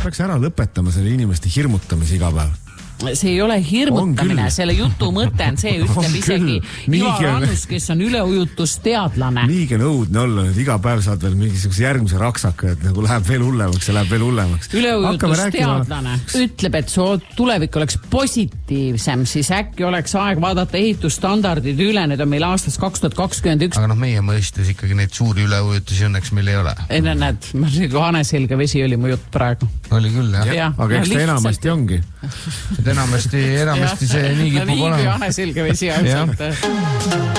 peaks ära lõpetama selle inimeste hirmutamise iga päev. See ei ole hirmutamine, selle jutu mõte on see, ütleb isegi Ivar Annus, kes on üleujutusteadlane. Niigi nõudne olla, et iga päev saad veel mingisuguse järgmise raksaka, et nagu läheb veel hullemaks ja läheb veel hullemaks. Üleujutusteadlane ütleb, et su tulevik oleks positiivsem, siis äkki oleks aeg vaadata ehitusstandardid üle, need on meil aastast 2021. Aga meie mõistes ikkagi neid suuri üleujutusi õnneks meil ei ole. Näed, Haneselge vesi oli mu jutt praegu. Oli küll, jah. Aga eks ta enamasti ongi. Enamasti see nii kipub olema. Nii kui Haneselge vesi ainult.